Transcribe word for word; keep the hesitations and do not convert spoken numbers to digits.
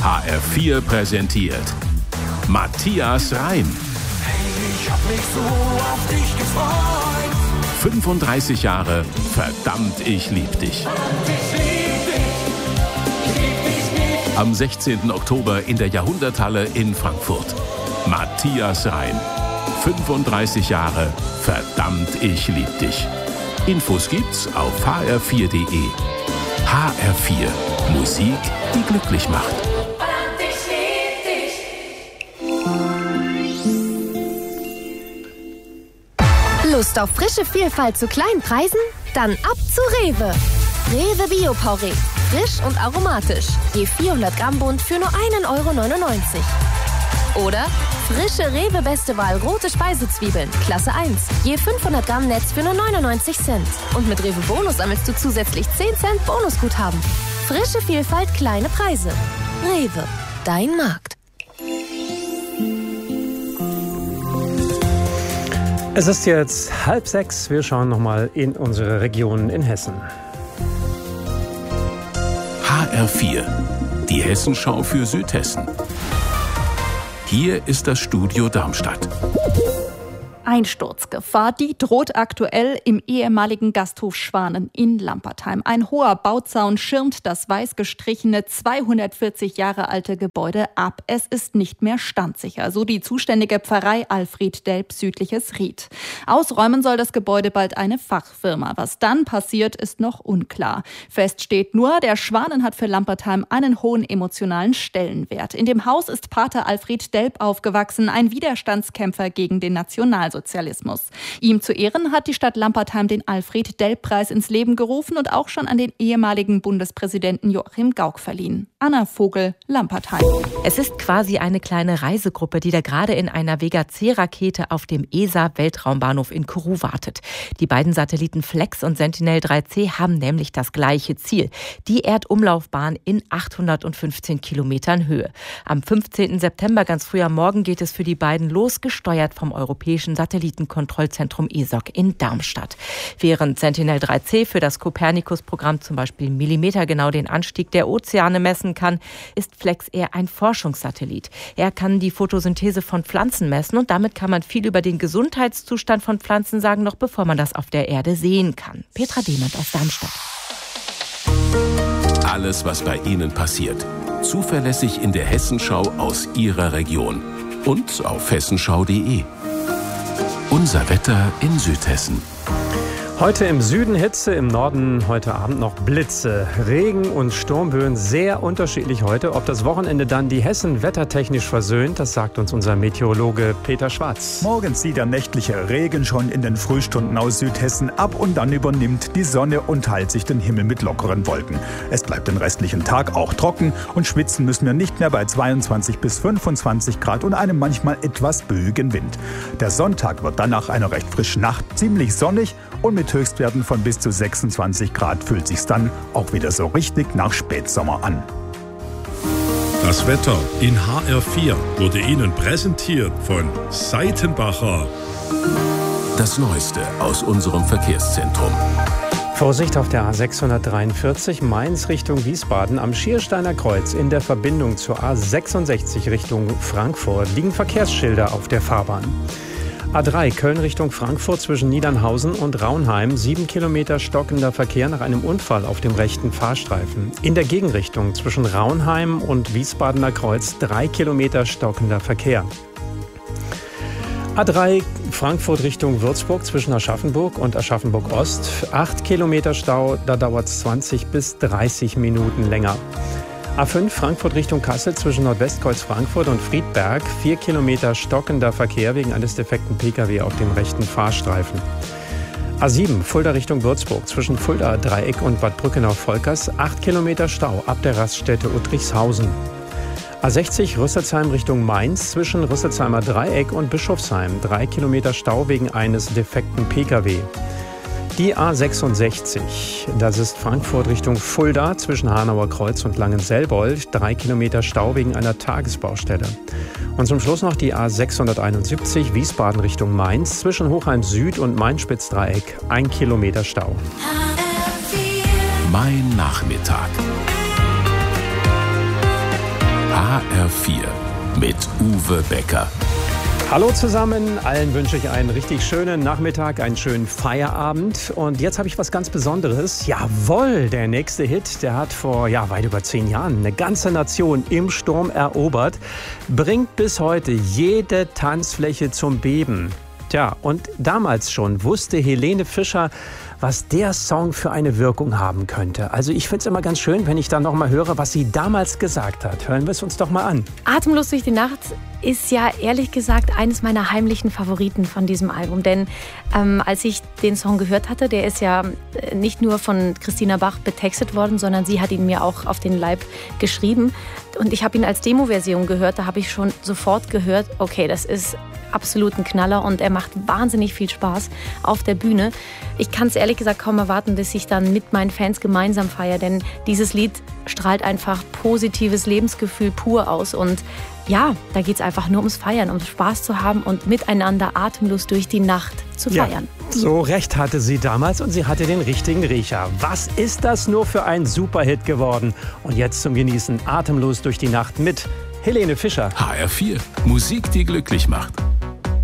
H R vier präsentiert Matthias Reim. Hey, ich hab mich so auf dich gefreut. fünfunddreißig Jahre, verdammt, ich lieb dich. Ich lieb dich, ich lieb dich nicht. Am sechzehnten Oktober in der Jahrhunderthalle in Frankfurt. Matthias Reim. fünfunddreißig Jahre, verdammt, ich lieb dich. Infos gibt's auf h r vier punkt d e. H R vier. Musik, die glücklich macht. Verdammt, ich lieb dich. Lust auf frische Vielfalt zu kleinen Preisen? Dann ab zu Rewe. Rewe Bio-Porree. Frisch und aromatisch. Je vierhundert Gramm Bund für nur einen Euro neunundneunzig. Oder frische Rewe Beste Wahl rote Speisezwiebeln, Klasse eins. Je fünfhundert Gramm Netz für nur neunundneunzig Cent. Und mit Rewe Bonus sammelst du zusätzlich zehn Cent Bonusguthaben. Frische Vielfalt, kleine Preise. Rewe, dein Markt. Es ist jetzt halb sechs. Wir schauen nochmal in unsere Regionen in Hessen. H R vier. Die Hessenschau für Südhessen. Hier ist das Studio Darmstadt. Einsturzgefahr, die droht aktuell im ehemaligen Gasthof Schwanen in Lampertheim. Ein hoher Bauzaun schirmt das weiß gestrichene, zweihundertvierzig Jahre alte Gebäude ab. Es ist nicht mehr standsicher, so die zuständige Pfarrei Alfred Delp südliches Ried. Ausräumen soll das Gebäude bald eine Fachfirma. Was dann passiert, ist noch unklar. Fest steht nur, der Schwanen hat für Lampertheim einen hohen emotionalen Stellenwert. In dem Haus ist Pater Alfred Delp aufgewachsen, ein Widerstandskämpfer gegen den Nationalsozialismus. Sozialismus. Ihm zu Ehren hat die Stadt Lampertheim den Alfred-Delp-Preis ins Leben gerufen und auch schon an den ehemaligen Bundespräsidenten Joachim Gauck verliehen. Anna Vogel, Lampertheim. Es ist quasi eine kleine Reisegruppe, die da gerade in einer Vega-C-Rakete auf dem E S A-Weltraumbahnhof in Kourou wartet. Die beiden Satelliten Flex und Sentinel drei C haben nämlich das gleiche Ziel. Die Erdumlaufbahn in achthundertfünfzehn Kilometern Höhe. Am fünfzehnten September, ganz früh am Morgen, geht es für die beiden los, gesteuert vom Europäischen Satellitenkontrollzentrum E S O C in Darmstadt. Während Sentinel drei C für das Copernicus-Programm zum Beispiel millimetergenau den Anstieg der Ozeane messen kann, ist Flex eher ein Forschungssatellit. Er kann die Photosynthese von Pflanzen messen und damit kann man viel über den Gesundheitszustand von Pflanzen sagen, noch bevor man das auf der Erde sehen kann. Petra Demand aus Darmstadt. Alles, was bei Ihnen passiert. Zuverlässig in der Hessenschau aus Ihrer Region. Und auf hessenschau punkt d e. Unser Wetter in Südhessen. Heute im Süden Hitze, im Norden heute Abend noch Blitze, Regen und Sturmböen, sehr unterschiedlich heute. Ob das Wochenende dann die Hessen wettertechnisch versöhnt, das sagt uns unser Meteorologe Peter Schwarz. Morgens zieht der nächtliche Regen schon in den Frühstunden aus Südhessen ab und dann übernimmt die Sonne und teilt sich den Himmel mit lockeren Wolken. Es bleibt den restlichen Tag auch trocken und schwitzen müssen wir nicht mehr bei zweiundzwanzig bis fünfundzwanzig Grad und einem manchmal etwas böigen Wind. Der Sonntag wird danach eine recht frische Nacht, ziemlich sonnig und mit Höchstwerten von bis zu sechsundzwanzig Grad fühlt sich's dann auch wieder so richtig nach Spätsommer an. Das Wetter in H R vier wurde Ihnen präsentiert von Seitenbacher. Das Neueste aus unserem Verkehrszentrum. Vorsicht auf der A sechshundertdreiundvierzig Mainz Richtung Wiesbaden am Schiersteiner Kreuz in der Verbindung zur A sechsundsechzig Richtung Frankfurt liegen Verkehrsschilder auf der Fahrbahn. A drei Köln Richtung Frankfurt zwischen Niedernhausen und Raunheim. Sieben Kilometer stockender Verkehr nach einem Unfall auf dem rechten Fahrstreifen. In der Gegenrichtung zwischen Raunheim und Wiesbadener Kreuz drei Kilometer stockender Verkehr. A drei Frankfurt Richtung Würzburg zwischen Aschaffenburg und Aschaffenburg Ost. Acht Kilometer Stau, da dauert es zwanzig bis dreißig Minuten länger. A fünf Frankfurt Richtung Kassel zwischen Nordwestkreuz Frankfurt und Friedberg. Vier Kilometer stockender Verkehr wegen eines defekten Pkw auf dem rechten Fahrstreifen. A sieben Fulda Richtung Würzburg zwischen Fulda Dreieck und Bad Brückenau-Volkers. Acht Kilometer Stau ab der Raststätte Uttrichshausen. A sechzig Rüsselsheim Richtung Mainz zwischen Rüsselsheimer Dreieck und Bischofsheim. Drei Kilometer Stau wegen eines defekten Pkw. Die A sechsundsechzig, das ist Frankfurt Richtung Fulda zwischen Hanauer Kreuz und Langenselbold. Drei Kilometer Stau wegen einer Tagesbaustelle. Und zum Schluss noch die A sechshunderteinundsiebzig Wiesbaden Richtung Mainz zwischen Hochheim Süd und Main-Spitz-Dreieck. Ein Kilometer Stau. Mein Nachmittag. vier mit Uwe Becker. Hallo zusammen, allen wünsche ich einen richtig schönen Nachmittag, einen schönen Feierabend. Und jetzt habe ich was ganz Besonderes. Jawohl, der nächste Hit, der hat vor ja, weit über zehn Jahren eine ganze Nation im Sturm erobert, bringt bis heute jede Tanzfläche zum Beben. Tja, und damals schon wusste Helene Fischer, was der Song für eine Wirkung haben könnte. Also ich finde es immer ganz schön, wenn ich dann noch mal höre, was sie damals gesagt hat. Hören wir es uns doch mal an. Atemlos durch die Nacht ist ja ehrlich gesagt eines meiner heimlichen Favoriten von diesem Album. Denn ähm, als ich den Song gehört hatte, der ist ja nicht nur von Christina Bach betextet worden, sondern sie hat ihn mir auch auf den Leib geschrieben. Und ich habe ihn als Demo-Version gehört, da habe ich schon sofort gehört, okay, das ist absolut ein Knaller und er macht wahnsinnig viel Spaß auf der Bühne. Ich kann es ehrlich gesagt kaum erwarten, bis ich dann mit meinen Fans gemeinsam feiere, denn dieses Lied strahlt einfach positives Lebensgefühl pur aus und ja, da geht es einfach nur ums Feiern, um Spaß zu haben und miteinander atemlos durch die Nacht zu feiern. Ja, so recht hatte sie damals und sie hatte den richtigen Riecher. Was ist das nur für ein Superhit geworden? Und jetzt zum Genießen atemlos durch die Nacht mit Helene Fischer. H R vier, Musik, die glücklich macht.